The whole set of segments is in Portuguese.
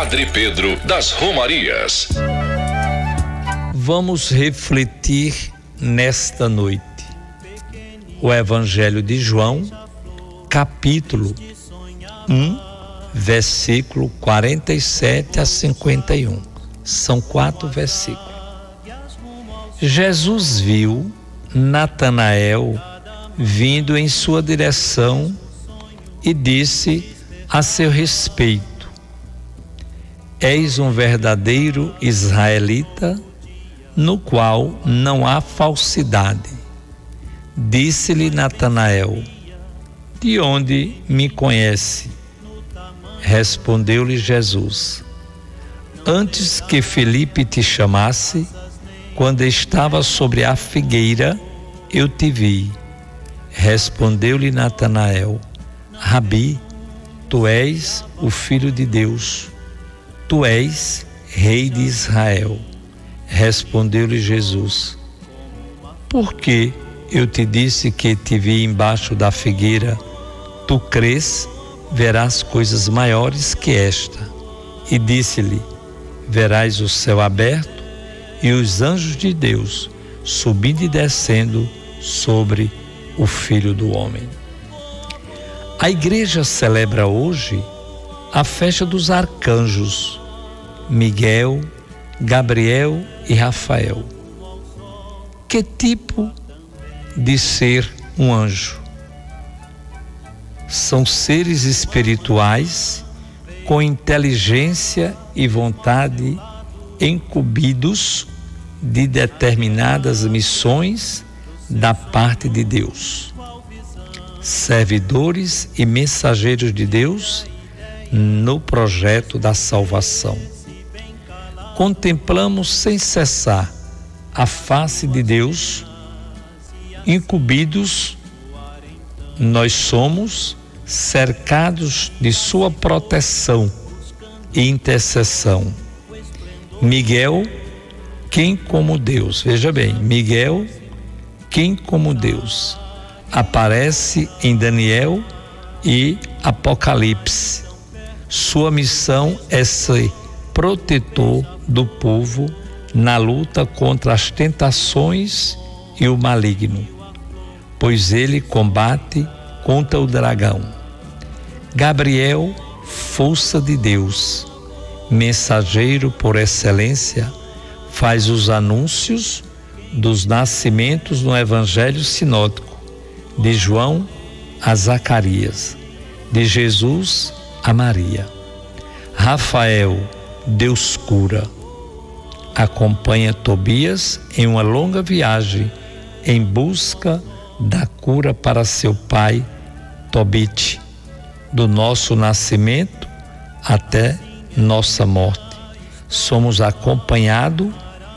Padre Pedro das Romarias. Vamos refletir nesta noite o Evangelho de João, capítulo 1, versículo 47 a 51. São 4 versículos. Jesus viu Natanael vindo em sua direção e disse a seu respeito: És um verdadeiro israelita, no qual não há falsidade. Disse-lhe Natanael: De onde me conhece? Respondeu-lhe Jesus: Antes que Felipe te chamasse, quando estava sobre a figueira, eu te vi. Respondeu-lhe Natanael: Rabi, tu és o Filho de Deus, tu és Rei de Israel. Respondeu-lhe Jesus: Por que eu te disse que te vi embaixo da figueira? Tu crês, verás coisas maiores que esta. E disse-lhe: Verás o céu aberto e os anjos de Deus subindo e descendo sobre o Filho do Homem. A igreja celebra hoje a festa dos arcanjos Miguel, Gabriel e Rafael. Que tipo de ser um anjo? São seres espirituais com inteligência e vontade incumbidos de determinadas missões da parte de Deus. Servidores e mensageiros de Deus no projeto da salvação. Contemplamos sem cessar a face de Deus, incumbidos nós somos, cercados de sua proteção e intercessão. Miguel, quem como Deus? Veja bem, Miguel, quem como Deus? Aparece em Daniel e Apocalipse. Sua missão é ser protetor do povo na luta contra as tentações e o maligno, pois ele combate contra o dragão. Gabriel, força de Deus, mensageiro por excelência, faz os anúncios dos nascimentos no Evangelho sinótico, de João a Zacarias, de Jesus a Maria. Rafael, Deus cura, acompanha Tobias em uma longa viagem em busca da cura para seu pai Tobit, do nosso nascimento até nossa morte. Somos acompanhados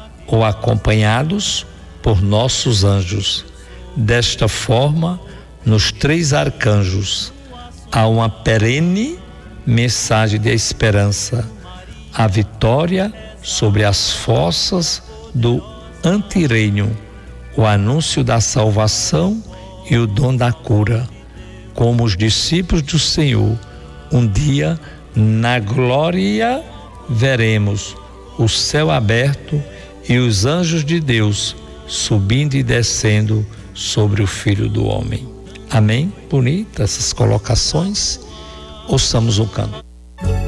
por nossos anjos. Desta forma, nos 3 arcanjos há uma perene mensagem de esperança, a vitória sobre as forças do antirreino, o anúncio da salvação e o dom da cura. Como os discípulos do Senhor, um dia na glória veremos o céu aberto e os anjos de Deus subindo e descendo sobre o Filho do Homem. Amém? Bonita essas colocações. Ouçamos o canto.